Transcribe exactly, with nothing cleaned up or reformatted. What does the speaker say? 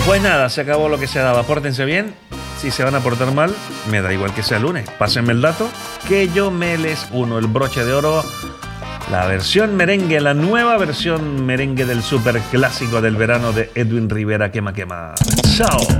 Pues nada, se acabó lo que se daba. Pórtense bien. Si se van a portar mal, me da igual que sea lunes. Pásenme el dato, que yo me les uno. El broche de oro, la versión merengue, la nueva versión merengue del super clásico del verano de Edwin Rivera, Quema Quema. Chao.